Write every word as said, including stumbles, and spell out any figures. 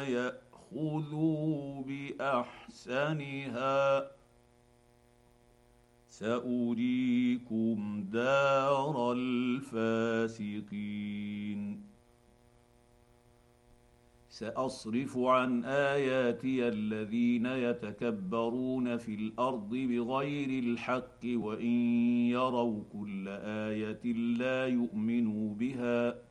ياخذوا باحسنها ساريكم دار الفاسقين. ساصرف عن اياتي الذين يتكبرون في الارض بغير الحق وان يروا كل ايه لا يؤمنوا بها